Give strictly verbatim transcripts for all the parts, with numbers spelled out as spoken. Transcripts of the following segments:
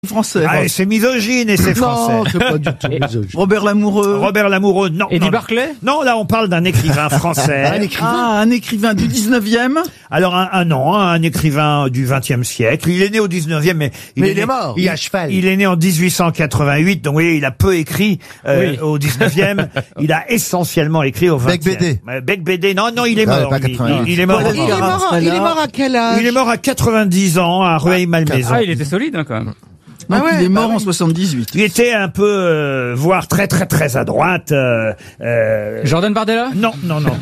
Français. Ah, c'est misogyne et c'est français. Non, c'est pas du tout misogyne. Robert Lamoureux. Robert Lamoureux, non. Eddie non, Barclay? Non, là, on parle d'un écrivain français. Un écrivain. Ah, un écrivain du dix-neuvième. Alors, un, un non, un écrivain du vingtième siècle. Il est né au dix-neuvième, mais il, Mais est, il né, est mort. Il, Il est à cheval. Il est né en dix-huit cent quatre-vingt-huit, donc vous voyez, il a peu écrit euh, Oui. au dix-neuvième. Il a essentiellement écrit au vingtième. Bec Bédé. Euh, Bec Bédé, non, non, il est Ah, mort. pas lui. quatre-vingt-huit. Il, il est mort. Voilà, il, il est mort, Il est mort à quel âge? il est mort à quatre-vingt-dix ans à Rueil-Malmaison. Ah, il était solide, hein, quand même. Non, Ah ouais, il est mort bah en oui. soixante-dix-huit. Il était un peu, euh, voire très très très à droite. Euh, euh, Jordan Bardella? non, non, non.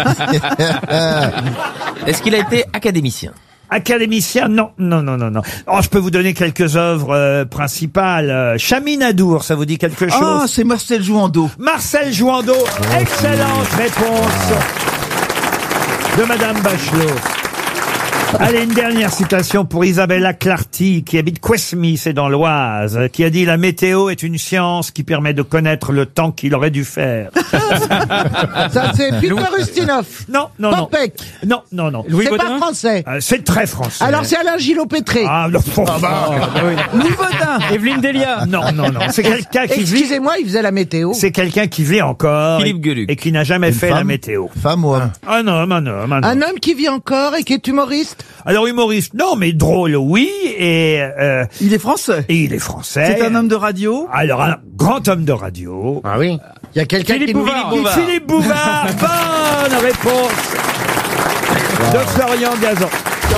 Est-ce qu'il a été académicien? Académicien, non, non, non, non, non. Oh, je peux vous donner quelques œuvres euh, principales. Euh, Chaminadour, ça vous dit quelque chose? Ah, c'est Marcel Jouandeau. Marcel Jouandeau, excellente réponse de Madame Bachelot. Allez, une dernière citation pour Isabella Clarty, qui habite Quesmy, c'est dans l'Oise, qui a dit « La météo est une science qui permet de connaître le temps qu'il aurait dû faire. Ça, c'est Peter Ustinov. » Non, non, non. Popek. Non, non, non. Louis C'est pas Baudin? français. Euh, c'est très français. Alors, c'est Alain Gillot-Pétré. Ah, non, oh, bah, Louis Baudin. Evelyne Delia? non, non, non. C'est quelqu'un qui vit... Excusez-moi, il faisait la météo. C'est quelqu'un qui vit encore Philippe et, Gueluc. et qui n'a jamais fait femme la météo. Femme ou homme? Un homme, un homme, un homme. Un homme qui vit encore et qui est humoriste. Alors humoriste, non, mais drôle, oui, et, euh, Il est français. et il est français. C'est un homme de radio. Alors un grand homme de radio. Ah oui. Il y a quelqu'un qui Philippe nous Bouvard. dit- Et Philippe Bouvard, bonne réponse de Florian Gazan.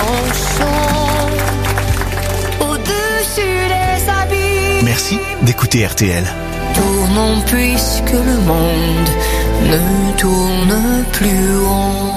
Au-dessus des abysses, Merci d'écouter R T L. tournons puisque le monde ne tourne plus rond.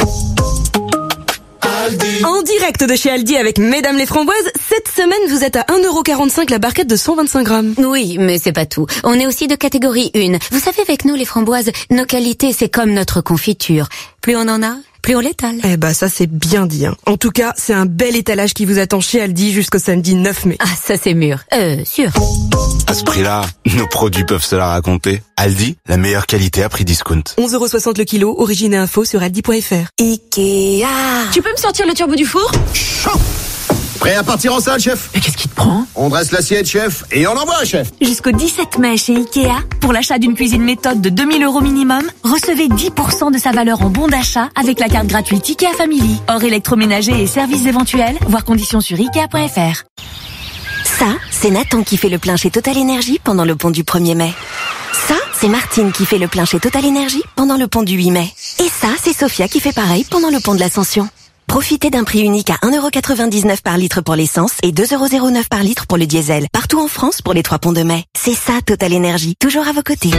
En direct de chez Aldi avec Mesdames les Framboises, cette semaine vous êtes à un euro quarante-cinq la barquette de cent vingt-cinq grammes. Oui, mais c'est pas tout. On est aussi de catégorie un. Vous savez, avec nous, les framboises, nos qualités, c'est comme notre confiture. Plus on en a, plus on l'étale. Eh bah ça c'est bien dit. Hein. En tout cas, c'est un bel étalage qui vous attend chez Aldi jusqu'au samedi neuf mai. Ah, ça c'est mûr. Euh, sûr. À ce prix-là, nos produits peuvent se la raconter. Aldi, la meilleure qualité à prix discount. onze euros soixante le kilo, origine et info sur aldi point f r. Ikea. Tu peux me sortir le turbo du four? Prêt à partir en salle, chef? Mais qu'est-ce qui te prend? On dresse l'assiette, chef, et on envoie, chef. Jusqu'au dix-sept mai chez Ikea, pour l'achat d'une cuisine méthode de deux mille euros minimum, recevez dix pour cent de sa valeur en bon d'achat avec la carte gratuite Ikea Family. Hors électroménager et services éventuels, voir conditions sur ikea point f r. Ça, c'est Nathan qui fait le plein chez Total Energy pendant le pont du premier mai. Ça, c'est Martine qui fait le plein chez Total Energy pendant le pont du huit mai. Et ça, c'est Sophia qui fait pareil pendant le pont de l'Ascension. Profitez d'un prix unique à un euro quatre-vingt-dix-neuf par litre pour l'essence et deux euros zéro neuf par litre pour le diesel. Partout en France pour les trois ponts de mai. C'est ça, Total Energy. Toujours à vos côtés.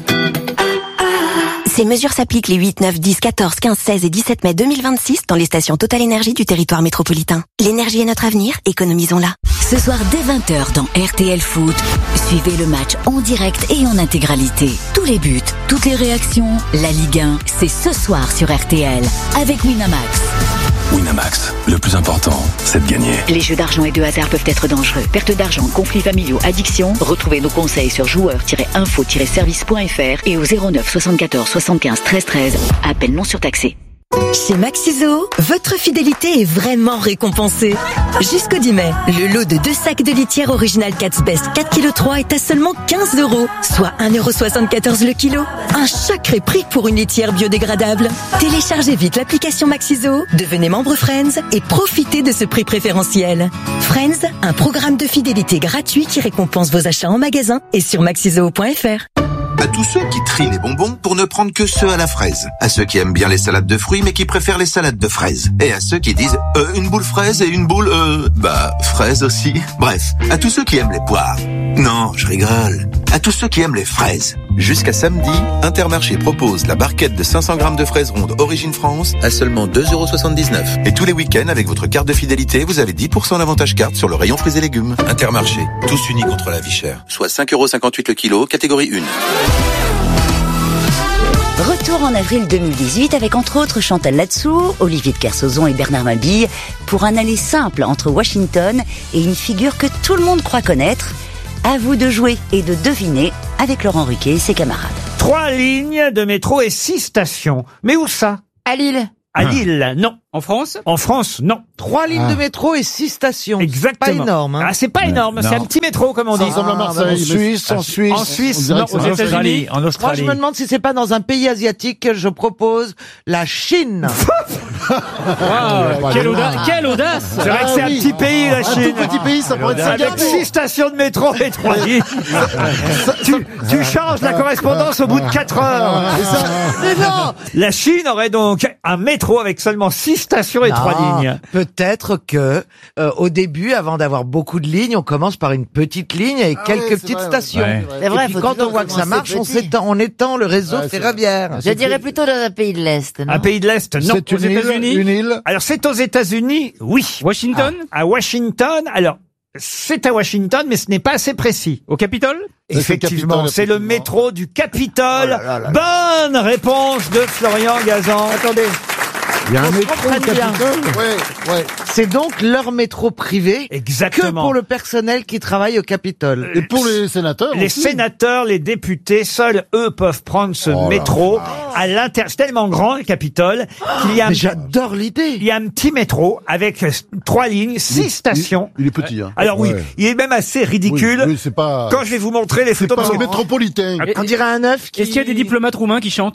Ces mesures s'appliquent les huit, neuf, dix, quatorze, quinze, seize et dix-sept mai deux mille vingt-six dans les stations Total Energy du territoire métropolitain. L'énergie est notre avenir, économisons-la. Ce soir dès vingt heures dans R T L Foot, suivez le match en direct et en intégralité. Tous les buts, toutes les réactions, la Ligue un, c'est ce soir sur R T L avec Winamax. Winamax, le plus important, c'est de gagner. Les jeux d'argent et de hasard peuvent être dangereux. Perte d'argent, conflits familiaux, addiction. Retrouvez nos conseils sur joueurs tiret info tiret service point f r et au zéro neuf soixante-quatorze soixante-quinze treize treize. Appel non surtaxé. Chez Maxiso, votre fidélité est vraiment récompensée. Jusqu'au dix mai, le lot de deux sacs de litière original Cat's Best quatre virgule trois kilos est à seulement quinze euros, soit un euro soixante-quatorze le kilo. Un sacré prix pour une litière biodégradable. Téléchargez vite l'application Maxiso, devenez membre Friends et profitez de ce prix préférentiel. Friends, un programme de fidélité gratuit qui récompense vos achats en magasin et sur maxiso point f r. À tous ceux qui trient les bonbons pour ne prendre que ceux à la fraise. À ceux qui aiment bien les salades de fruits mais qui préfèrent les salades de fraises. Et à ceux qui disent euh, une boule fraise et une boule euh bah fraise aussi. Bref, à tous ceux qui aiment les poires. Non, je rigole. À tous ceux qui aiment les fraises. Jusqu'à samedi, Intermarché propose la barquette de cinq cents grammes de fraises rondes Origine France à seulement deux euros soixante-dix-neuf. Et tous les week-ends, avec votre carte de fidélité, vous avez dix pour cent d'avantage carte sur le rayon fruits et légumes. Intermarché, tous unis contre la vie chère. Soit cinq euros cinquante-huit le kilo, catégorie un. Retour en avril deux mille dix-huit avec entre autres Chantal Latsou, Olivier de Kersauzon et Bernard Mabille pour un aller simple entre Washington et une figure que tout le monde croit connaître. À vous de jouer et de deviner avec Laurent Ruquier et ses camarades. Trois lignes de métro et six stations. Mais où ça? À Lille. À Lille, non. En France? En France, non. Trois lignes Ah. de métro et six stations. Exactement. Pas énorme, hein. Ah, c'est pas énorme, c'est un petit métro, comme on Ça dit. ressemble à Marseille. En Suisse, en Suisse. En Suisse, On dirait non. que c'est Aux en États-Unis. En Moi, Australie. je me demande si c'est pas dans un pays asiatique que je propose la Chine. Wow, quelle audace! Quelle audace! C'est vrai que c'est Ah un oui. petit pays, la Un Chine. tout petit pays, ça pourrait être Avec Singapour. six stations de métro et trois lignes. tu, tu changes la correspondance au bout de quatre heures. Mais non. La Chine aurait donc un métro avec seulement six stations et trois Non, lignes. Peut-être que euh, au début, avant d'avoir beaucoup de lignes, on commence par une petite ligne avec Ah quelques ouais, c'est petites vrai, ouais. stations. Ouais. C'est vrai, Et puis faut quand toujours on voit que ça commencer marche, on petit. s'étend, on étend le réseau Ouais, c'est ferroviaire. Je dirais plutôt dans un pays de l'Est, non? Un pays de l'Est, non. C'est une île, États-Unis une île. Alors c'est aux États-Unis, oui. Washington? À Washington, alors c'est à Washington, mais ce n'est pas assez précis. Au Capitole? C'est le Effectivement, Capitole, c'est le effectivement. métro du Capitole. Oh là là là là. Bonne réponse de Florian Gazan. Attendez, Il y a un Qu'on se métro au comprenne bien. Capitole. Ouais, ouais. c'est donc leur métro privé que Exactement. pour le personnel qui travaille au Capitole. Et pour les sénateurs Les aussi. sénateurs, les députés, seuls eux peuvent prendre ce Oh là métro à l'intérieur. C'est tellement grand le Capitole qu'il y a un, Mais j'adore il l'idée. y a un petit métro avec euh, trois lignes, six stations. Il, il est petit, hein. Alors oui, Ouais. il est même assez ridicule. Oui, oui, c'est pas. Quand je vais vous montrer les C'est photos, pas parce un que- métropolitain. On dirait un œuf qui... Est-ce qu'il y a des diplomates roumains qui chantent?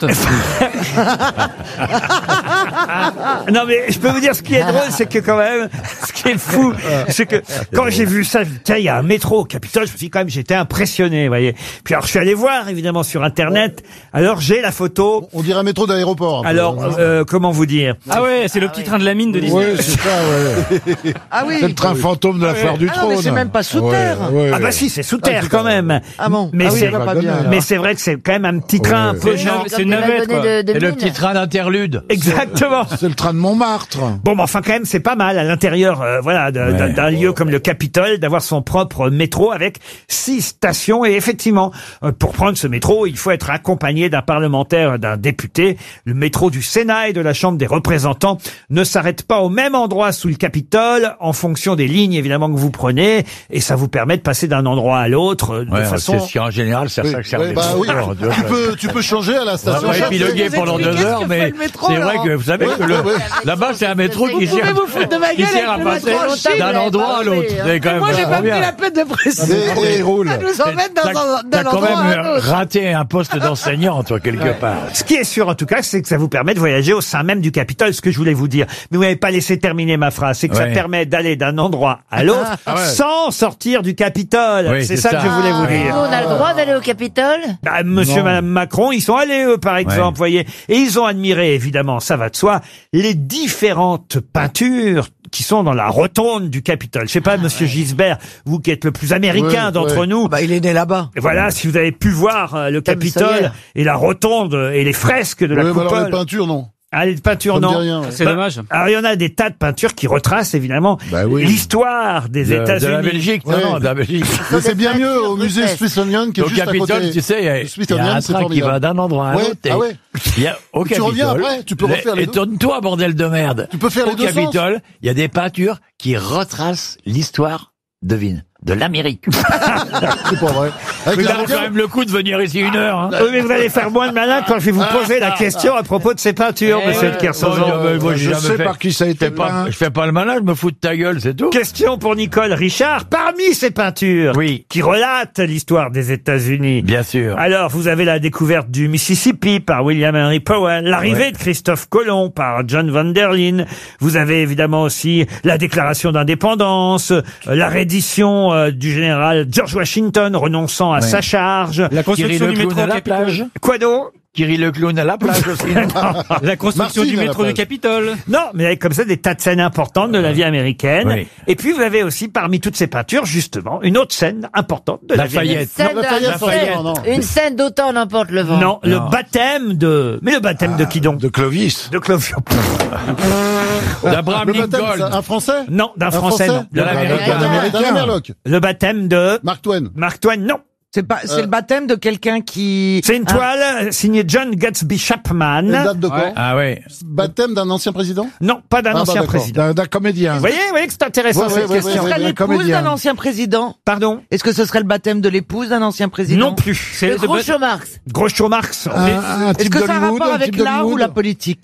Non mais je peux vous dire ce qui est drôle, c'est que quand même, ce qui est fou, c'est que quand j'ai vu ça, tiens, il y a un métro au Capitole, je me suis dit quand même, j'étais impressionné, vous voyez. Puis alors je suis allé voir évidemment sur internet. Alors j'ai la photo. On dirait un métro d'aéroport. un peu. Alors euh, comment vous dire? Ah ouais, c'est le petit train de la mine de Disney. Ouais, c'est ça, ouais. Ah oui. C'est le train fantôme de la foire du Ah non, mais trône. c'est même pas sous Ouais, terre. ouais. Ah bah si, c'est sous Ah, terre c'est quand pas- même. Ah bon. Mais Ah oui, c'est ça va pas bien. mais c'est vrai que c'est quand même un petit train un peu Ouais. genre. C'est une navette, quoi. De, de Et le mine. petit train d'interlude. Exactement. C'est le train de Montmartre. Bon, mais enfin, quand même, c'est pas mal à l'intérieur, euh, voilà, de- d'un d'un lieu comme le Capitole, d'avoir son propre métro avec six stations. Et effectivement, euh, pour prendre ce métro, il faut être accompagné d'un parlementaire, d'un député. Le métro du Sénat et de la Chambre des représentants ne s'arrête pas au même endroit sous le Capitole, en fonction des lignes, évidemment, que vous prenez. Et ça vous permet de passer d'un endroit à l'autre euh, de Ouais, façon... c'est ce qui en général, c'est Oui, ça que sert ouais, les bah oui. métros, tu vois, Tu ça- peux, tu peux changer à la On station. va pas chaque- épiloguer vous pendant expliquer deux ce heures, que mais fait le métro, c'est vrai Laurent. que vous savez Ouais, que le, ouais, ouais. là-bas c'est un métro qui Vous pouvez sert, vous foutre de ma qui gueule sert à avec le passer métro en Chine, d'un vous endroit à l'avez pas l'autre. enlevé, C'est quand même Moi, j'ai pas vachement pris bien. la peine de préciser. Et, et il roule. Ça nous emmène dans T'as- un, T'as d'un quand endroit à un même autre. raté un poste d'enseignant, toi, quelque part. Ce qui est sûr, en tout cas, c'est que ça vous permet de voyager au sein même du Capitole, ce que je voulais vous dire. Mais vous m'avez pas laissé terminer ma phrase. C'est que ça Ouais. permet d'aller d'un endroit à l'autre Ah ouais. sans sortir du Capitole. Oui, c'est c'est ça, ça. que je voulais vous Ah, dire. nous, on a le droit d'aller au Capitole? Bah, Monsieur Non. et Madame Macron, ils sont allés, eux, par exemple, voyez. Et ils ont admiré, évidemment, ça va de soi, les différentes peintures qui sont dans la rotonde du Capitole. Je sais pas, Monsieur Gisbert, vous qui êtes le plus américain Ouais, d'entre ouais. nous. Bah, il est né là-bas. Et voilà, si vous avez pu voir euh, le Ah, mais ça y Capitole est. et la rotonde et les fresques de la Ouais, mais alors les coupole. peintures, non. Ah, les peintures, Ça me non. dit rien, ouais. C'est Bah, dommage. Alors, il y en a des tas de peintures qui retracent, évidemment, Bah oui. l'histoire des De, de la États-Unis. Belgique, non, Ouais. non, de la Belgique. Mais c'est bien mieux peintures au de musée fesses. Smithsonian qui est Au juste à Capitole, côté. tu sais, il y a, Le il y Smithsonian, a un c'est train qui formidable. va d'un endroit à Ouais, l'autre. et ah ouais. Il y a, au Tu Capitole. reviens après, tu peux refaire les deux. Étonne-toi, bordel de merde. Tu peux faire les Au deux sens. Capitole, il y a des peintures qui retracent l'histoire, devine, de l'Amérique. C'est pas vrai. Avec Mais la ça vaut quand même le coup de venir ici une heure, hein. Oui, mais vous allez faire moins de malin quand je vais vous poser la question à propos de ces peintures, Eh monsieur ouais. de Kersauzon. Bon, euh, moi, j'ai Je jamais sais fait- par qui ça a Je été fais pas, peint. je fais pas le malin, je me fous de ta gueule, c'est tout. Question pour Nicole Richard. Parmi ces peintures Oui. qui relatent l'histoire des États-Unis, Bien sûr. alors, vous avez la découverte du Mississippi par William Henry Powell, l'arrivée Ouais. de Christophe Colomb par John Van der Linde. Vous avez évidemment aussi la déclaration d'indépendance, euh, la reddition euh, du général George Washington renonçant à Ouais. sa charge. La Kiri construction le du métro clown à au la Capitole. plage. Quoi donc? Kiri le clown à la plage aussi. La construction Martine du à la métro du plage. Capitole. Non, mais avec comme ça des tas de scènes importantes de la vie américaine. Oui. Et puis vous avez aussi parmi toutes ces peintures, justement, une autre scène importante de la vie américaine. Lafayette. Scène Non, Lafayette, de- forcément, non. Une scène d'autant n'emporte le vent. Non, le Non. baptême de... Mais le baptême de qui donc? De Clovis. De Clovis. D'Abraham Le baptême, Lincoln. c'est un Français Non, d'un Un Français, non. De l'Américain. D'un Américain. D'un Merloc. Le baptême de... Mark Twain. Mark Twain, non. C'est pas, c'est Euh. le baptême de quelqu'un qui... C'est une Ah. toile euh, signée John Gatsby Elle Chapman. date de quand Ah ouais. Baptême d'un ancien président Non, pas d'un Ah, bah, ancien d'accord. président. D'un d'un comédien. Vous voyez, vous voyez que c'est intéressant Ouais, cette ouais, ouais, question. Ce ouais, serait un l'épouse comédien. d'un ancien président. Pardon? Est-ce que ce serait le baptême de l'épouse d'un ancien président? Non plus. C'est Le le Groucho Marx. Groucho Marx. Un, un Est-ce type que ça a un d'Hollywood, rapport un avec type l'art ou d'Hollywood. la politique?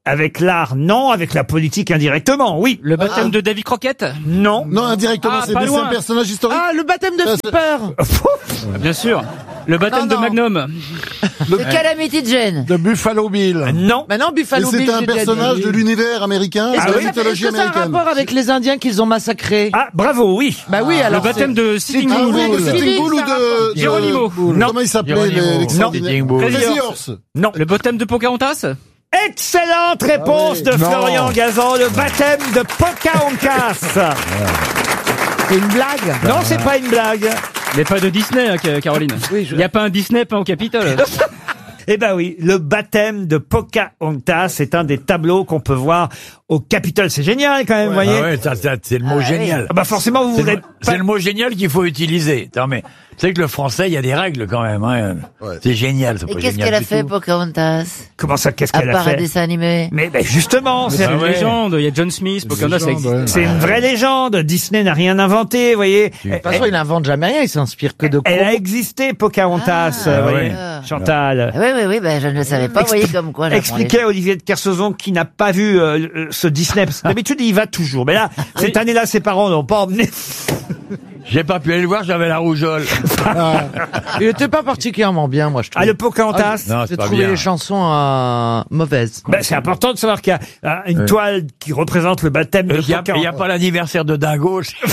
Avec l'art, non. Avec la politique, indirectement, oui. Le baptême de Davy Croquette? Non. Non, indirectement, Ah, c'est pas mais c'est loin. un personnage historique. Ah, le baptême de Ça, c'est- Flipper. Bien sûr. Le baptême Non, de non. Magnum. De Calamity Jane. De Buffalo Bill. Non. Maintenant, Et Buffalo Bill, c'est un j'ai déjà personnage dit. de l'univers américain, Est-ce de que la ça fait- mythologie est-ce que ça a un américaine. rapport avec les Indiens qu'ils ont massacrés? Ah, bravo, oui. Bah oui, Le alors. baptême de Sitting Ah Bull. oui, de Sitting Philippe, Bull ou ça de... de- Geronimo. Non. Comment il s'appelait Geronimo. les- l'extraordinaire Sitting Bull. Crazy Crazy Horse. Non. Le baptême de Pocahontas? Excellente réponse Ah oui. de Non. Florian Gazan, le baptême de Pocahontas. C'est une blague. Non, c'est pas une blague. Mais pas de Disney, hein, Ca- Caroline. Oui, je- Il n'y a pas un Disney peint au Capitole. Eh ben oui, le baptême de Pocahontas, c'est un des tableaux qu'on peut voir au Capitole. C'est génial quand même, vous voyez. Ah ouais, ça, ça, c'est le mot Ah, génial. Ah bah forcément, vous C'est voudrez le, pas... c'est le mot génial qu'il faut utiliser. Non, mais c'est que le français, il y a des règles quand même. Hein. Ouais. C'est génial, c'est Et pas qu'est-ce génial qu'elle a du fait, tout. Pocahontas? Comment ça, qu'est-ce À qu'elle a part un fait dessin animé. Mais ben justement, c'est C'est une ouais. légende. Il y a John Smith, Pocahontas, ça légende, existe. ouais. c'est une vraie légende. Disney n'a rien inventé, vous voyez. De toute façon, il invente jamais rien, il s'inspire que de Elle a contes. existé, Pocahontas, Ah, vous voyez, ouais. Chantal. Ah oui, oui, oui, ben je ne le savais pas. Vous voyez comme quoi j'apprends les Expliquait Olivier de Kersauzon qui n'a pas vu euh, le- ce Disney. Parce que d'habitude, il y va toujours. Mais là, cette année-là, ses parents l'ont pas emmené. J'ai pas pu aller le voir, j'avais la rougeole. Il était pas particulièrement bien, moi, je trouve. Ah, le Pocahontas. Non, J'ai c'est pas trouvé bien. les chansons euh, mauvaises. Ben, c'est important de savoir qu'il y a euh, une Ouais. toile qui représente le baptême de Il n'y a, Pocahontas. il y a pas l'anniversaire de Dingo. c'est-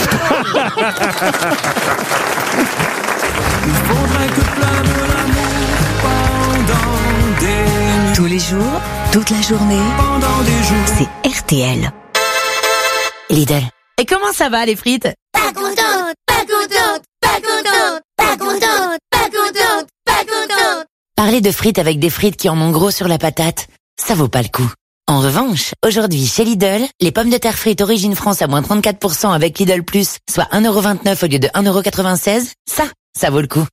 Tous les jours, toute la journée, c'est R T L. Lidl. Et comment ça va les frites? Pas contente, pas contente, pas contente, pas contente, pas contente, pas contente. Parler de frites avec des frites qui en ont gros sur la patate, ça vaut pas le coup. En revanche, aujourd'hui chez Lidl, les pommes de terre frites Origine France à moins trente-quatre pour cent avec Lidl Plus, soit un euro vingt-neuf au lieu de un euro quatre-vingt-seize, ça, ça vaut le coup.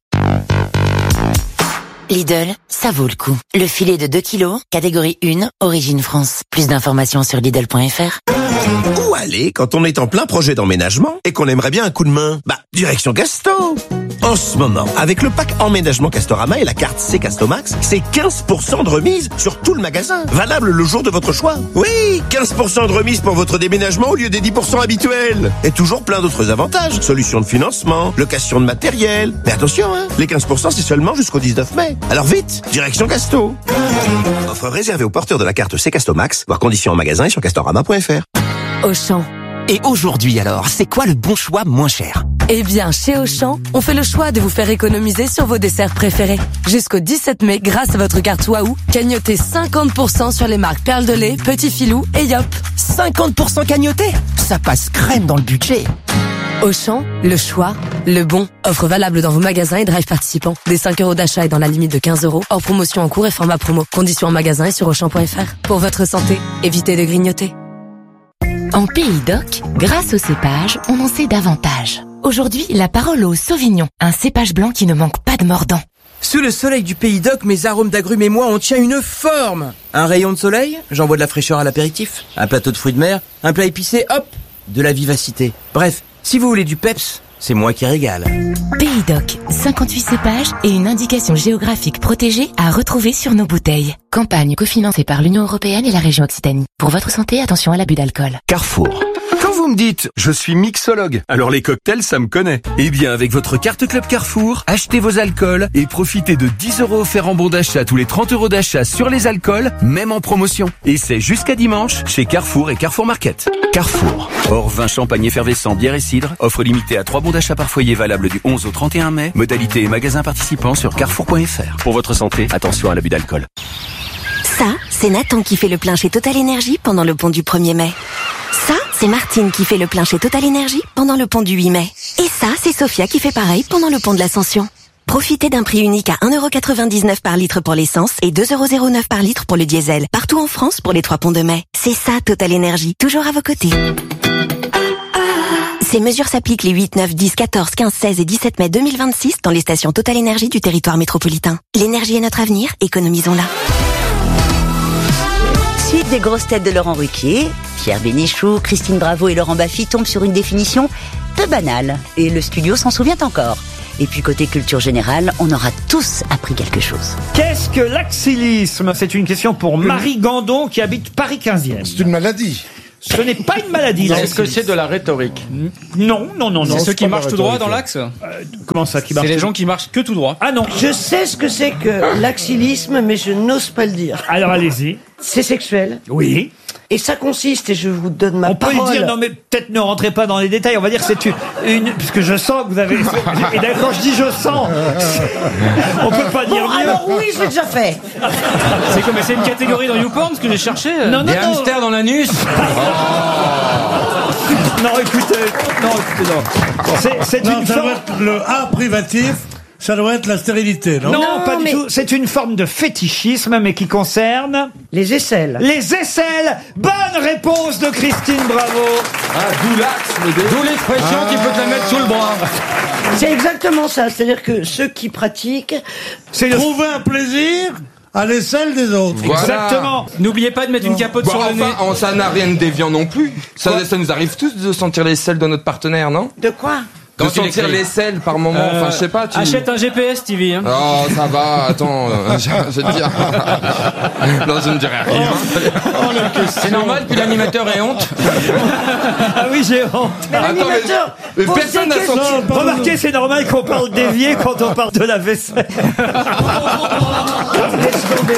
Lidl, ça vaut le coup. Le filet de deux kilos, catégorie un, Origine France. Plus d'informations sur Lidl point F R. Où aller quand on est en plein projet d'emménagement et qu'on aimerait bien un coup de main? Bah, direction Casto. En ce moment, avec le pack emménagement Castorama et la carte C Castomax, c'est quinze pour cent de remise sur tout le magasin. Valable le jour de votre choix. Oui, quinze pour cent de remise pour votre déménagement au lieu des dix pour cent habituels. Et toujours plein d'autres avantages. Solutions de financement, location de matériel. Mais attention, hein, les quinze pour cent c'est seulement jusqu'au dix-neuf mai. Alors vite, direction Casto. Offre réservée aux porteurs de la carte C Castomax, voir conditions en magasin et sur castorama point F R. Auchan. Et aujourd'hui alors, c'est quoi le bon choix moins cher? Eh bien, chez Auchan, on fait le choix de vous faire économiser sur vos desserts préférés. Jusqu'au dix-sept mai, grâce à votre carte Waouh, cagnotez cinquante pour cent sur les marques Perle de lait, Petit Filou et Yop. cinquante pour cent cagnoté? Ça passe crème dans le budget. Auchan, le choix, le bon. Offre valable dans vos magasins et drive participants. Des cinq euros d'achat et dans la limite de quinze euros. Hors promotion en cours et format promo. Conditions en magasin et sur auchan point F R. Pour votre santé, évitez de grignoter. En Pays d'Oc, grâce au cépage, on en sait davantage. Aujourd'hui, la parole au Sauvignon, un cépage blanc qui ne manque pas de mordant. Sous le soleil du Pays d'Oc, mes arômes d'agrumes et moi, on tient une forme. Un rayon de soleil, j'envoie de la fraîcheur à l'apéritif. Un plateau de fruits de mer, un plat épicé, hop, de la vivacité. Bref, si vous voulez du peps, c'est moi qui régale. Pays d'Oc, cinquante-huit cépages et une indication géographique protégée à retrouver sur nos bouteilles. Campagne cofinancée par l'Union Européenne et la région Occitanie. Pour votre santé, attention à l'abus d'alcool. Carrefour. Quand vous me dites « je suis mixologue », alors les cocktails, ça me connaît. Eh bien, avec votre carte Club Carrefour, achetez vos alcools et profitez de dix euros offerts en bon d'achat tous les trente euros d'achat sur les alcools, même en promotion. Et c'est jusqu'à dimanche chez Carrefour et Carrefour Market. Carrefour. Hors vin, champagne effervescent, bière et cidre. Offre limitée à trois bons d'achat par foyer valable du onze au trente et un mai. Modalité et magasins participants sur carrefour point F R. Pour votre santé, attention à l'abus d'alcool. Ça, c'est Nathan qui fait le plein chez Total Énergie pendant le pont du premier mai. Ça, c'est Martine qui fait le plein chez Total Énergie pendant le pont du huit mai. Et ça, c'est Sophia qui fait pareil pendant le pont de l'Ascension. Profitez d'un prix unique à un euro quatre-vingt-dix-neuf par litre pour l'essence et deux euros zéro neuf par litre pour le diesel. Partout en France pour les trois ponts de mai. C'est ça, Total Énergie. Toujours à vos côtés. Ces mesures s'appliquent les huit, neuf, dix, quatorze, quinze, seize et dix-sept mai deux mille vingt-six dans les stations Total Énergie du territoire métropolitain. L'énergie est notre avenir, économisons-la. Suite des grosses têtes de Laurent Ruquier, Pierre Bénichou, Christine Bravo et Laurent Baffy tombent sur une définition peu banale. Et le studio s'en souvient encore. Et puis côté culture générale, on aura tous appris quelque chose. Qu'est-ce que l'axillisme? C'est une question pour Marie Gandon qui habite Paris quinzième. C'est une maladie. Ce n'est pas une maladie. Est-ce que c'est de la rhétorique? Non, non, non, non. C'est ceux c'est qui pas marchent la tout droit rhétorique. dans l'axe? Euh, comment ça, qui marche C'est les tout- gens qui marchent que tout droit. Ah non. Je sais ce que c'est que l'axillisme, mais je n'ose pas le dire. Alors allez-y. C'est sexuel. Oui. Et ça consiste, et je vous donne ma On peut parole. le dire, non mais peut-être ne rentrez pas dans les détails, on va dire que c'est une, une... Puisque je sens que vous avez... Et d'ailleurs quand je dis je sens, on peut pas dire Bon, mieux. alors oui, je l'ai déjà fait. C'est comme, c'est une catégorie dans YouPorn, ce que j'ai cherché. euh. Non, non, Des non. hamsters dans l'anus. Non écoutez, non écoutez, non. C'est, c'est Non, une ça forme... doit être le A privatif, ça doit être la stérilité, non? Non, Non, pas du mais- tout. C'est une forme de fétichisme, mais qui concerne Les aisselles. les aisselles. Bonne réponse de Christine Bravo. Ah, d'où l'axe, d'où l'expression qui peut te la mettre sous le bras. C'est exactement ça. C'est-à-dire que ceux qui pratiquent, C'est le... Trouver un plaisir à l'aisselle des autres. Exactement. N'oubliez pas de mettre une capote Bon, sur le nez. enfin, on- ça n'a rien de déviant non plus. Ça, ça nous arrive tous de sentir les selles de notre partenaire, non? de quoi? De Quand il sentir écrit. les selles par moment. Euh, Enfin, je sais pas. Tu... Achète un G P S, Stevie. Hein. Oh, ça va. Attends, euh, je, je vais te dire. Non, je ne dirai rien. C'est normal que l'animateur ait honte. Ah oui, j'ai honte. Mais Attends, l'animateur mais pose personne des n'a questions. senti. Remarquez, c'est normal qu'on parle d'évier quand on parle de la vaisselle. Laisse tomber.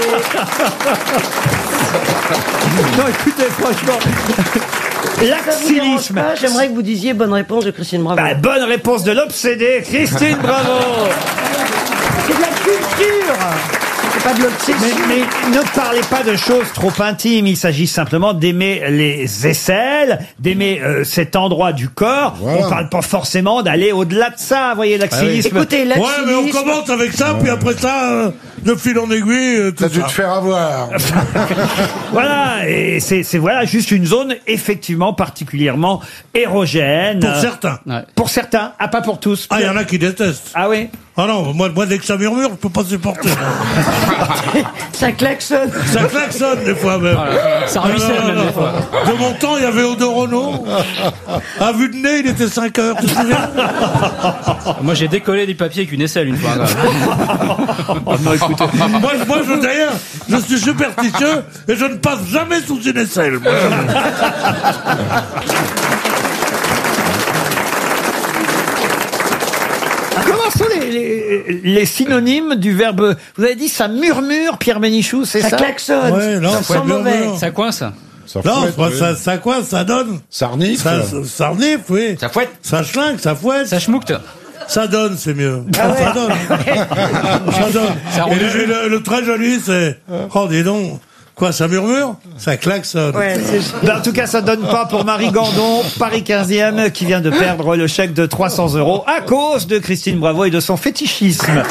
Non, écoutez, franchement, Ça vous dérange l'axillisme. pas? J'aimerais que vous disiez bonne réponse de Christine Bravo. Bah, bonne réponse de l'obsédé, Christine Bravo. C'est de la culture. C'est pas de l'obsession. Mais, mais ne parlez pas de choses trop intimes. Il s'agit simplement d'aimer les aisselles, d'aimer euh, cet endroit du corps. Voilà. On parle pas forcément d'aller au-delà de ça. Vous voyez, l'axillisme. Écoutez, Ouais, mais on l'axillisme. commence avec ça, puis après ça, euh, de fil en aiguille, euh, tout T'as dû ça. te faire avoir. Voilà, et c'est c'est voilà juste une zone effectivement particulièrement érogène. Pour Euh, certains. Ouais. Pour certains, ah pas pour tous. Ah, il y en a qui détestent. Ah oui. Ah non, moi, moi dès que ça murmure, je peux pas supporter. Ça klaxonne. Ça klaxonne des fois même. Ça ruisselle Ah, non, même non, des fois. non. De mon temps, il y avait Odo Renault. À vue de nez, il était cinq heures, tu te souviens? Moi, j'ai décollé du papier avec une aisselle une fois. Oh non, écoutez. Moi, moi je, d'ailleurs, je suis superstitieux et je ne passe jamais sous une aisselle. moi. Comment sont les, les, les synonymes du verbe? Vous avez dit ça murmure, Pierre Bénichou, c'est ça? Ça klaxonne. Ouais, non, ça ça sent mauvais. murmure. Ça coince. Ça Non, fouette, c'est pas oui. ça, ça quoi, ça donne. Ça renifle. Ça, ça, ça renifle, oui. Ça fouette. Ça schlingue, ça fouette. Ça schmoukte. Ça donne, c'est mieux. Ah ouais. Ça donne. Ça donne. Ça rend et, le, le jus. et le- le très joli, c'est... Oh, dis donc. Quoi, ça murmure? Ça klaxonne. Ouais, c'est... Ben, en tout cas, ça donne pas pour Marie Gandon, Paris quinzième, qui vient de perdre le chèque de trois cents euros à cause de Christine Bravo et de son fétichisme.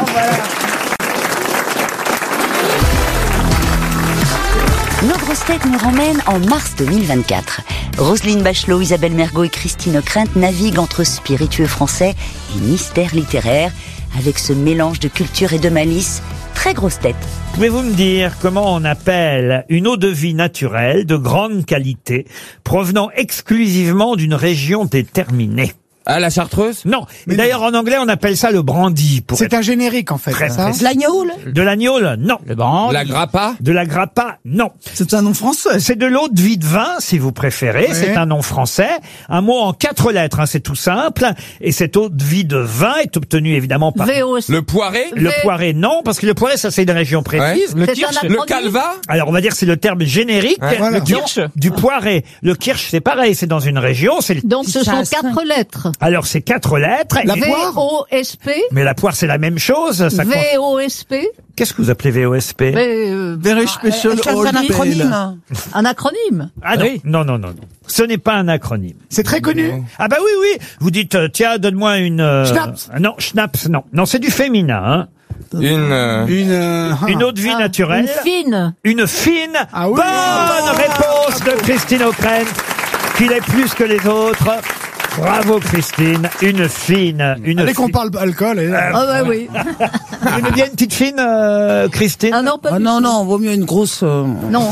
Nos grosses têtes nous ramènent en mars deux mille vingt-quatre. Roselyne Bachelot, Isabelle Mergo et Christine Ockrent naviguent entre spiritueux français et mystère littéraire avec ce mélange de culture et de malice. Très grosse tête. Pouvez-vous me dire comment on appelle une eau de vie naturelle de grande qualité provenant exclusivement d'une région déterminée? Ah, la Chartreuse? Non. Mais d'ailleurs, en anglais, on appelle ça le brandy. Pour C'est être un générique, en fait. très ça. précis. De l'agneau, là? De l'agneau, non. Le brandy. La Grappa? De la grappa, non. C'est un nom français. C'est de l'eau de vie de vin, si vous préférez. Ouais. C'est un nom français. Un mot en quatre lettres, hein, c'est tout simple. Et cette eau de vie de vin est obtenue évidemment par... V O S. Le Poiré? Le poiré, non, parce que le poiré, ça c'est une région précise. Ouais. Le kirsch. Le Calva? Alors on va dire c'est le terme générique Ouais, voilà. du, Kirsch. du poiré. Le kirsch, c'est pareil, c'est dans une région. C'est le- Donc ce sont quatre lettres. Alors c'est quatre lettres. La Et- V O S P. Mais la poire, c'est la même chose. Ça V cons- O S P. Qu'est-ce que vous appelez V O S P? Mais, euh, Very special c'est un old acronyme. ale. Un acronyme. Ah non, non, non, non, non. Ce n'est pas un acronyme. C'est très connu. Ah bah oui, oui. Vous dites, euh, tiens, donne-moi une... euh, Schnapps. Non, schnapps, non. Non, c'est du féminin, hein. Une... euh, Une, euh, Une eau de vie Ah, naturelle. Une fine. Une fine. Ah oui. Bonne réponse de Christine Ockrent, qu'il est plus que les autres. Bravo Christine. Une fine. Une Dès qu'on fi- parle alcool, elle est là. Ah bah oui. Vous aimez bien une petite fine, euh, Christine? Ah non, pas Ah du non, tout. non, vaut mieux une grosse... euh, Non.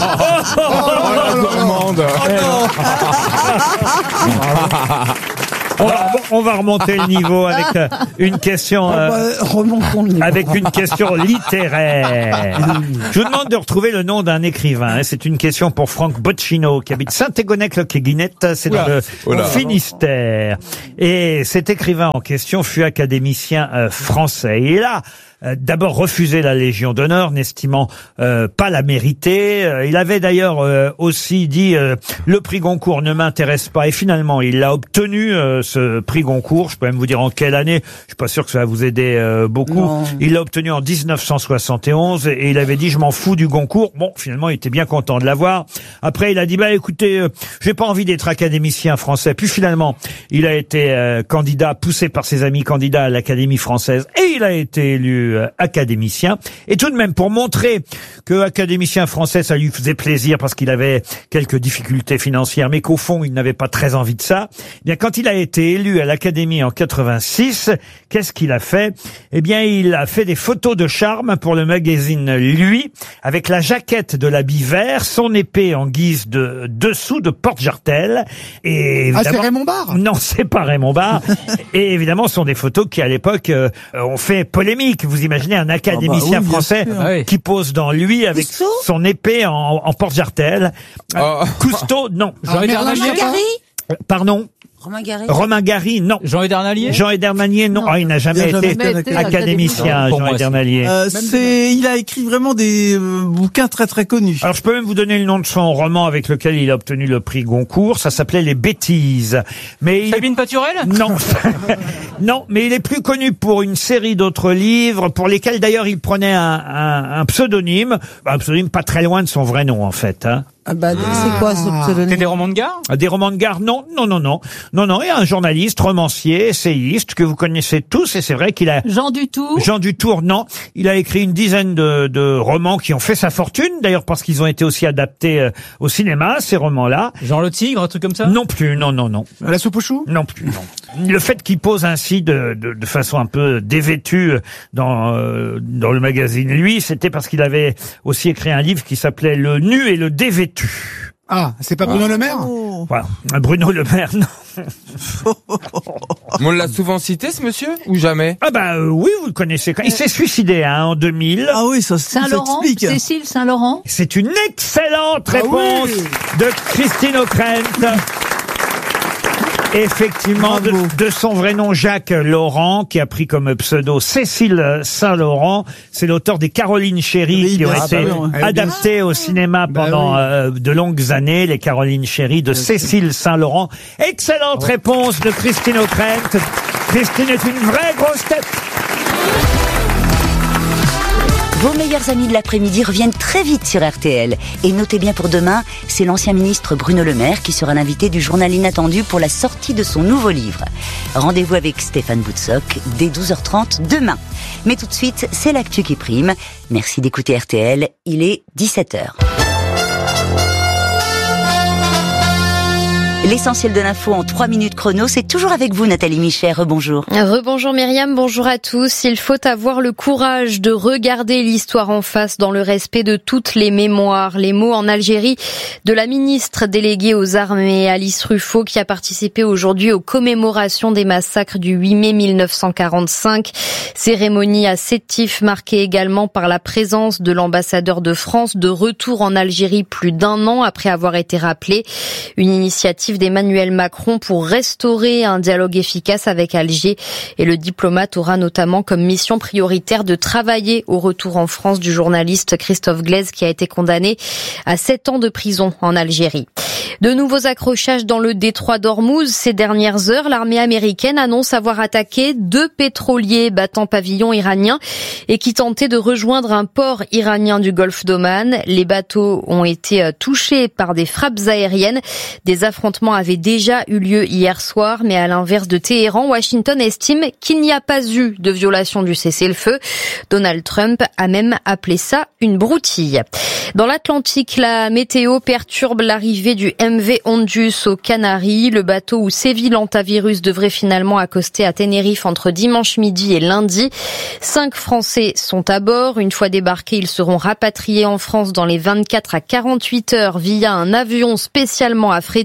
Oh, la gourmande. On va, on va remonter le niveau avec euh, une question, euh, Ah bah, remontons le niveau. avec une question littéraire. Je vous demande de retrouver le nom d'un écrivain. hein. C'est une question pour Franck Boccino, qui habite Saint-Égonec-le-Quéguinette. C'est dans Oula. le Oula. Finistère. Et cet écrivain en question fut académicien euh, français. Et là, euh, d'abord refusé la Légion d'honneur, n'estimant euh, pas la mériter. Euh, il avait d'ailleurs euh, aussi dit euh, le prix Goncourt ne m'intéresse pas. Et finalement, il l'a obtenu, euh, ce prix Goncourt. Je peux même vous dire en quelle année. Je suis pas sûr que ça va vous aider euh, beaucoup. Non. Il l'a obtenu en dix-neuf cent soixante et onze et il avait dit je m'en fous du Goncourt. Bon, finalement, il était bien content de l'avoir. Après, il a dit bah écoutez, euh, j'ai pas envie d'être académicien français. Puis finalement, il a été euh, candidat, poussé par ses amis candidats à l'Académie française et il a été élu euh, académicien. Et tout de même, pour montrer que académicien français, ça lui faisait plaisir parce qu'il avait quelques difficultés financières, mais qu'au fond, il n'avait pas très envie de ça. Eh bien, quand il a été élu à l'Académie en quatre-vingt-six, qu'est-ce qu'il a fait? Eh bien, il a fait des photos de charme pour le magazine Lui, avec la jaquette de l'habit vert, son épée en guise de dessous de porte-jartel. Et Ah, c'est évidemment- Raymond Barre? Non, c'est pas Raymond Barre. Et évidemment, ce sont des photos qui, à l'époque, euh, ont fait polémique. Vous imaginez un académicien Ah bah oui, bien français sûr. Ah oui. qui pose dans Lui avec Cousteau son épée en, en porte-jartel. Euh, Oh. Cousteau, non. Jean Merlin Edernalier. Chapin. Euh, Pardon. Romain Gary. Romain Gary, non. Jean Edernalier. Jean Edernalier, non. Ah, il n'a jamais Il a jamais été été académicien, Pour Jean moi, Edernalier. Euh, c'est, il a écrit vraiment des euh, bouquins très très connus. Alors, je peux même vous donner le nom de son roman avec lequel il a obtenu le prix Goncourt. Ça s'appelait Les Bêtises. Mais il... Sabine Paturel. Non, non, mais il est plus connu pour une série d'autres livres, pour lesquels d'ailleurs il prenait un, un, un pseudonyme, un pseudonyme pas très loin de son vrai nom en fait. Hein. Ah bah, c'est quoi ce C'était pseudonyme? des romans de gare. Des romans de gare, non, non, non, non, non, non. Et un journaliste, romancier, essayiste que vous connaissez tous, et c'est vrai qu'il a. Jean Dutour. Jean Dutour, non. Il a écrit une dizaine de, de romans qui ont fait sa fortune, d'ailleurs parce qu'ils ont été aussi adaptés euh, au cinéma, ces romans-là. Jean le Tigre, un truc comme ça. Non plus, non, non, non. La soupe aux choux? Non plus, non. Le fait qu'il pose ainsi de, de, de façon un peu dévêtue dans, euh, dans le magazine, lui, c'était parce qu'il avait aussi écrit un livre qui s'appelait Le nu et le dévêtu. Ah, c'est pas Bruno Le Maire? Voilà. Bruno Le Maire, non. Mais on l'a souvent cité, ce monsieur, ou jamais? Ah bah euh, oui, vous le connaissez. Il s'est suicidé hein, en deux mille. Ah oui, ça, ça Saint-Laurent. explique. Cécile Saint-Laurent. C'est une excellente Ah réponse oui. de Christine O'Krent. Effectivement, de, de son vrai nom Jacques Laurent, qui a pris comme pseudo Cécile Saint-Laurent. C'est l'auteur des Carolines Chéri Oui, qui ont bien été sûr, ouais. adaptées au cinéma Bah pendant oui. euh, de longues années. Les Carolines Chéri de Cécile Saint-Laurent. Excellente réponse de Christine O'Krent. Christine est une vraie grosse tête. Vos meilleurs amis de l'après-midi reviennent très vite sur R T L. Et notez bien pour demain, c'est l'ancien ministre Bruno Le Maire qui sera l'invité du journal Inattendu pour la sortie de son nouveau livre. Rendez-vous avec Stéphane Boutsock dès douze heures trente demain. Mais tout de suite, c'est l'actu qui prime. Merci d'écouter R T L, il est dix-sept heures. L'essentiel de l'info en trois minutes chrono, c'est toujours avec vous Nathalie Michet, rebonjour. Rebonjour Myriam, bonjour à tous. Il faut avoir le courage de regarder l'histoire en face dans le respect de toutes les mémoires. Les mots en Algérie de la ministre déléguée aux armées Alice Ruffo qui a participé aujourd'hui aux commémorations des massacres du huit mai mille neuf cent quarante-cinq. Cérémonie à Sétif marquée également par la présence de l'ambassadeur de France de retour en Algérie plus d'un an après avoir été rappelé. Une initiative d'Emmanuel Macron pour restaurer un dialogue efficace avec Alger et le diplomate aura notamment comme mission prioritaire de travailler au retour en France du journaliste Christophe Glaise qui a été condamné à sept ans de prison en Algérie. De nouveaux accrochages dans le détroit d'Ormuz ces dernières heures. L'armée américaine annonce avoir attaqué deux pétroliers battant pavillon iranien et qui tentaient de rejoindre un port iranien du golfe d'Oman. Les bateaux ont été touchés par des frappes aériennes. Des affrontements avaient déjà eu lieu hier soir, mais à l'inverse de Téhéran, Washington estime qu'il n'y a pas eu de violation du cessez-le-feu. Donald Trump a même appelé ça une broutille. Dans l'Atlantique, la météo perturbe l'arrivée du M V Ondus aux Canaries. Le bateau où sévit l'hantavirus devrait finalement accoster à Tenerife entre dimanche midi et lundi. Cinq Français sont à bord. Une fois débarqués, ils seront rapatriés en France dans les vingt-quatre à quarante-huit heures via un avion spécialement affrété.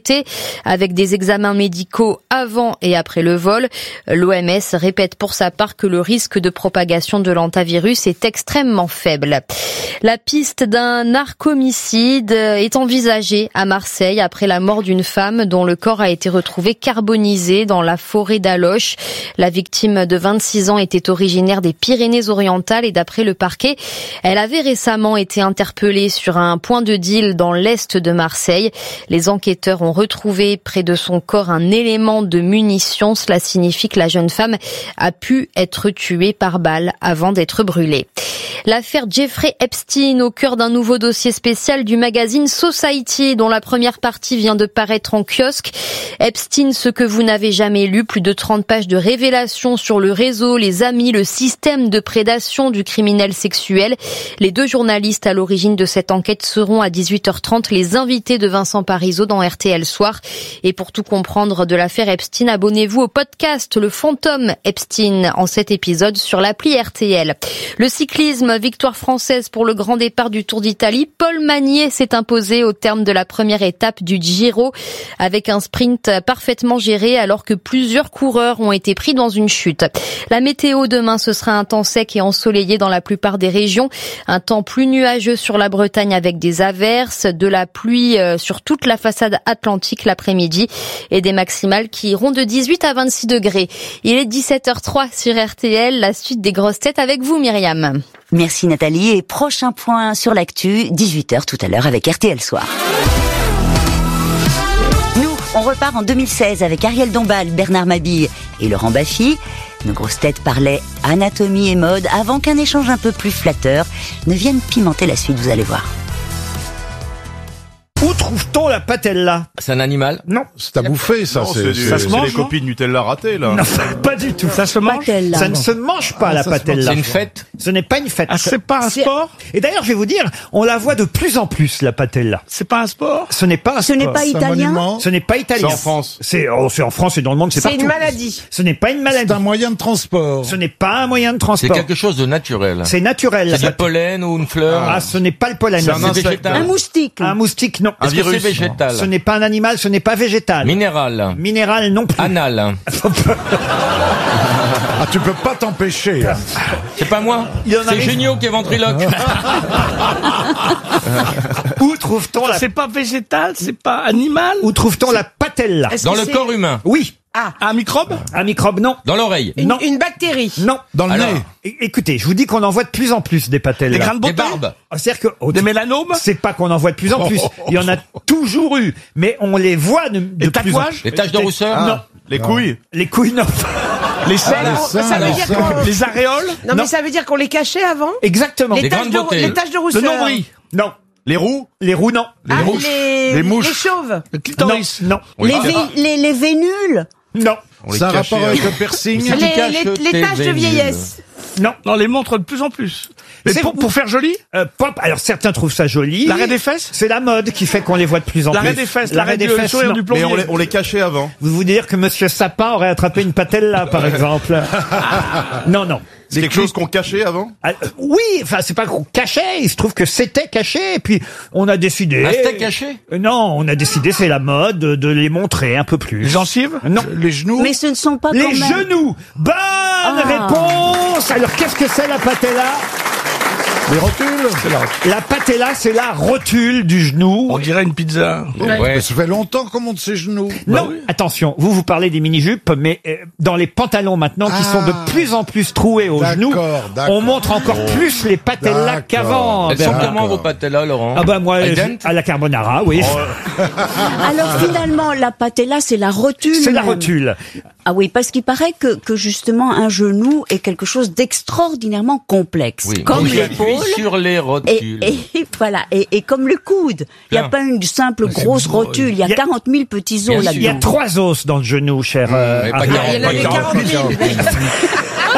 avec des examens médicaux avant et après le vol. L'O M S répète pour sa part que le risque de propagation de l'hantavirus est extrêmement faible. La piste d'un narcomicide est envisagée à Marseille après la mort d'une femme dont le corps a été retrouvé carbonisé dans la forêt d'Aloche. La victime de vingt-six ans était originaire des Pyrénées-Orientales et d'après le parquet, elle avait récemment été interpellée sur un point de deal dans l'est de Marseille. Les enquêteurs ont retrouvé près de son corps un élément de munition. Cela signifie que la jeune femme a pu être tuée par balle avant d'être brûlée. L'affaire Jeffrey Epstein au cœur d'un nouveau dossier spécial du magazine Society dont la première partie vient de paraître en kiosque. Epstein, ce que vous n'avez jamais lu, plus de trente pages de révélations sur le réseau, les amis, le système de prédation du criminel sexuel. Les deux journalistes à l'origine de cette enquête seront à dix-huit heures trente les invités de Vincent Parisot dans R T L Soir. Et pour tout comprendre de l'affaire Epstein, abonnez-vous au podcast Le Fantôme Epstein en cet épisode sur l'appli R T L. Le cyclisme, victoire française pour le grand départ du Tour d'Italie. Paul Magnier s'est imposé au terme de la première étape du Giro avec un sprint parfaitement géré alors que plusieurs coureurs ont été pris dans une chute. La météo demain, ce sera un temps sec et ensoleillé dans la plupart des régions. Un temps plus nuageux sur la Bretagne avec des averses, de la pluie sur toute la façade atlantique l'après-midi et des maximales qui iront de dix-huit à vingt-six degrés. Il est dix-sept heures trois sur R T L, la suite des grosses têtes avec vous Myriam. Merci Nathalie et prochain point sur l'actu, dix-huit heures tout à l'heure avec R T L Soir. Nous, on repart en deux mille seize avec Ariel Dombal, Bernard Mabille et Laurent Baffy. Nos grosses têtes parlaient anatomie et mode avant qu'un échange un peu plus flatteur ne vienne pimenter la suite, vous allez voir. Où trouve-t-on la patella? C'est un animal? Non. C'est à bouffer, ça. Non, C'est c'est du- c'est- c'est c'est les les copies copies de Nutella ratées, là. Non, pas du tout. Ça se mange? Patella. Ça ne se mange pas, Ah, la ça se patella. C'est une fête? Ce n'est pas une fête. Ah, c'est pas un sport? Et d'ailleurs, je vais vous dire, on la voit de plus en plus, la patella. C'est pas un sport? Ce n'est pas un Ce n'est sport. pas C'est un italien. monument. Ce n'est pas italien. C'est en France. C'est oh, c'est en France et dans le monde, c'est C'est partout. une maladie. Ce n'est pas une maladie. C'est un moyen de transport. Ce n'est pas un moyen de C'est transport. quelque chose de naturel. C'est naturel. la C'est du patella. pollen ou une fleur? Ah, ce n'est pas le pollen. C'est un C'est insecte. végétal. Un moustique. Un moustique, non. Est-ce que virus. c'est végétal? Ce n'est pas un animal, ce n'est pas végétal. Minéral. Minéral non plus. Anal. Ah, tu peux pas t'empêcher. hein. C'est pas moi? Il y en C'est arrive- Géniaux qui est ventriloque. Où trouve-t-on la C'est pas végétal, c'est pas animal? Où trouve-t-on la patella? Est-ce Dans que le c'est corps humain. Oui. Un microbe? Un microbe, non. Dans l'oreille. Une, Non. une bactérie. Non. Dans le Alors, nez. É- Écoutez, je vous dis qu'on en voit de plus en plus des patellas. Des grains de Des beauté? barbes. C'est-à-dire que au- Des mélanomes? c'est pas qu'on en voit de plus en plus. Il y en a toujours eu, mais on les voit de, de Des plus en tatouages? Des taches de rousseur? Non. Les couilles? Les couilles, non. Les seins? Alors, ça veut dire qu'on- Les aréoles? Non, Non. mais ça veut dire qu'on les cachait avant. Exactement. Les Des taches, grandes de, beautés. les taches de Le rousseur. nombril? Non. Les roues? Les roues, non. Ah, mouches. les, Les mouches. les chauves. Le clitoris? Non. Oui. Les, Ah. vé- les, les vénules. Non. C'est un rapport avec le piercing. Mais Les, qui cache les, les tes taches de vénules? vieillesse. Non. Non, les montres de plus en plus. Mais C'est- pour, pour faire joli? Euh, pop. Alors certains trouvent ça joli. L'arrêt des fesses? C'est la mode qui fait qu'on les voit de plus en plus. L'arrêt des fesses, L'arrêt des du- le fesses. sourire non. du plombier. les cachait avant. Vous vous dire que Monsieur Sapin aurait attrapé une patella, par exemple. Non, non. C'est quelque chose qu'on cachait avant. Ah, euh, oui, enfin c'est pas qu'on cachait, il se trouve que c'était caché, et puis on a décidé... Un steak caché? Euh, Non, on a décidé, c'est la mode, de, de les montrer un peu plus. Les gencives? Non. Les genoux. Mais ce ne sont pas Les quand même. genoux. Bonne réponse. Alors qu'est-ce que c'est la patella? Les rotules. La patella, c'est la rotule du genou. On dirait une pizza. Ouais. Mais ça fait longtemps qu'on monte ses genoux. Non, attention, vous vous parlez des mini-jupes, mais euh, dans les pantalons maintenant qui Ah. sont de plus en plus troués aux D'accord, genoux, d'accord. on montre encore plus les patellas D'accord. qu'avant. Elles sont Bernard. comment vos patellas, Laurent? Ah bah moi, Al je- dente? à la carbonara, oui. Alors finalement, la patella, c'est la rotule. C'est la même. rotule. Ah oui, parce qu'il paraît que, que justement un genou est quelque chose d'extraordinairement complexe. Oui. Comme Donc, il l'épaule. appuie sur les Et, rotules. et voilà, et, et comme le coude. Il n'y a Bien. pas une simple grosse rotule, il y a Il y a- quarante mille petits os Bien Il y a là-dedans. trois os dans le genou, cher. euh, Mais pas Ariel. quarante, Il y en avait pas quarante mille.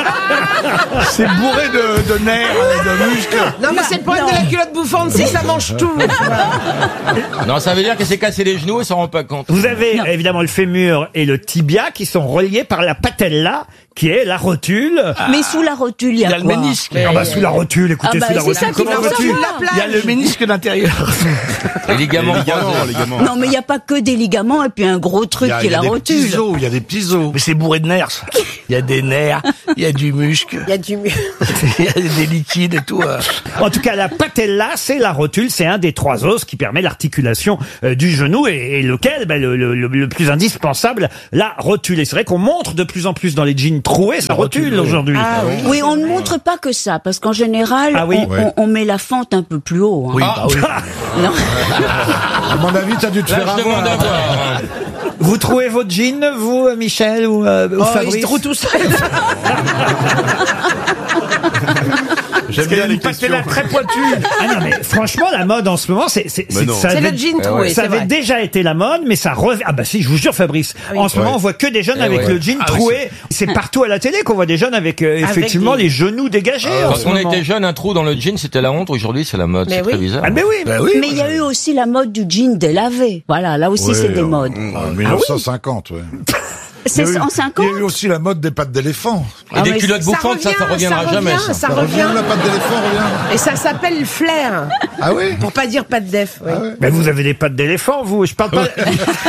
C'est bourré de, de nerfs, de muscles. Non, mais c'est le problème de la culotte bouffante, si ça mange tout. Non, ça veut dire qu'elle s'est cassé les genoux et s'en rend pas compte. Vous avez évidemment le fémur et le tibia qui sont reliés par la patella, qui est la rotule. Mais sous la rotule, il y a, Il y a le quoi ménisque. Ah bah, sous la rotule, écoutez, Ah bah, sous la c'est ça rotule. qui Comment va veux-tu sortir la Il y a le ménisque d'intérieur. Les ligaments. Les ligaments, les ligaments. Non, mais il n'y a pas que des ligaments et puis un gros truc qui est la rotule. Il y a des petits os, il y a des petits os. Mais c'est bourré de nerfs. ça. Il y a des nerfs, il y a du muscle, Il y a du mieux. il y a des liquides et tout. euh. En tout cas, la patella, c'est la rotule, c'est un des trois os qui permet l'articulation euh, du genou et, et lequel, ben, le, le, le, le plus indispensable, la rotule. Et c'est vrai qu'on montre de plus en plus dans les jeans troués sa rotule aujourd'hui. Ah, oui. oui, on ne montre pas que ça, parce qu'en général, Ah oui. on, Ouais. on, on met la fente un peu plus haut. Hein. Oui, bah oui. Non. À mon avis, t'as dû te Là, faire je avoir. demande à voir. hein. Vous trouvez votre jean, vous, euh, Michel ou, euh, ou Oh, Fabrice il se trouve tout seul. J'aime Parce qu'il y a bien les une questions. patella très pointue. Ah non, mais franchement, la mode en ce moment, c'est, c'est, Mais non. ça C'est avait- le jean Eh troué, ouais. ça c'est avait vrai. déjà été la mode, mais ça revient. Ah bah si, je vous jure, Fabrice. oui. En ce moment, Ouais. on voit que des jeunes Eh avec ouais. le jean Ah oui, troué. C'est partout à la télé qu'on voit des jeunes avec, euh, effectivement, des- les genoux dégagés. en Quand ce on moment. était jeune, un trou dans le jean, c'était la honte. Aujourd'hui, c'est la mode. Mais C'est oui. très bizarre. Ah mais oui. Bah oui. Mais il y a eu aussi la mode du jean délavé. Voilà, là aussi, Ouais, c'est des en- modes. En mille neuf cent cinquante, ouais. C'est Il y a eu- en cinquante. Il y a eu aussi la mode des pattes d'éléphant. Et des mais culottes ça bouffantes, ça, ça revient, reviendra ça jamais. revient, Ça. ça Ça revient, revient. la patte d'éléphant revient. Et ça s'appelle le flair. Ah oui. Pour pas dire pas de def. Oui. Mais vous avez des pattes d'éléphant, vous. Je parle pas.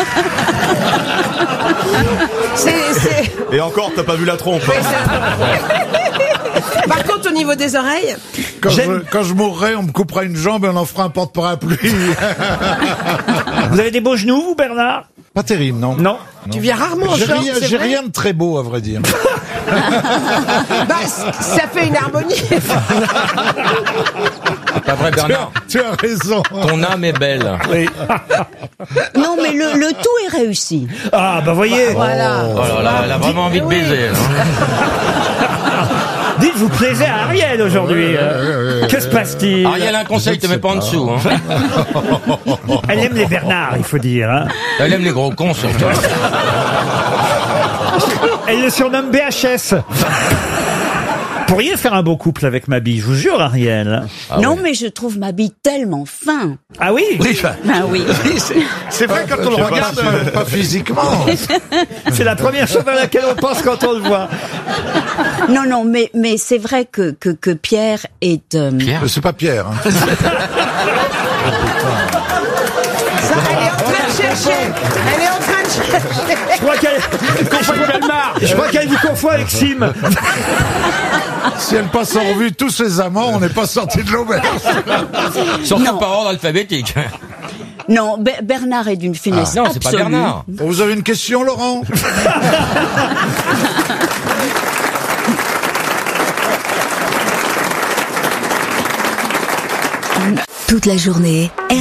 C'est, c'est... Et encore, t'as pas vu la trompe. oui, c'est- Par contre, au niveau des oreilles, Quand je, J'aime- quand je mourrai, on me coupera une jambe et on en fera un porte-parapluie. Vous avez des beaux genoux, vous, Bernard? Pas terrible, non. Non. tu viens rarement en J'ai short, rien, c'est j'ai vrai. rien de très beau, à vrai dire. Bah, c- ça fait une harmonie. C'est pas vrai, Bernard. Tu as raison. Ton âme est belle. Oui. Non, mais le, le tout est réussi. Ah bah voyez. Voilà. Oh là là, elle a vraiment envie de Oui. baiser. hein. Dites, vous plaisez à Ariel aujourd'hui. euh. Que se passe-t-il? Ariel a un conseil, te mets pas en dessous. Hein. Elle aime les Bernards, il faut dire. Hein. Elle aime les gros cons, surtout. Elle le surnomme B H S. Pourriez faire un beau couple avec ma bille, je vous jure, Ariel. Ah non, ouais. mais je trouve ma bille tellement fin. Ah oui? Oui, enfin, Ben oui. c'est- c'est vrai quand on le Je sais pas regarde, si- euh, pas physiquement. C'est la première chose à laquelle on pense quand on le voit. Non, non, mais, mais c'est vrai que, que, que Pierre est... euh, Pierre. C'est pas Pierre. hein. Ça, elle est en train de chercher. Elle est en train de chercher. Je crois qu'elle, je crois qu'elle vous confond avec Sim. Si elle passe en revue tous ses amants, on n'est pas sorti de l'auberge. Surtout Non. par ordre alphabétique. Non, Be- Bernard est d'une finesse Ah, non, c'est pas absolue. Bernard. Vous avez une question, Laurent? Toute la journée,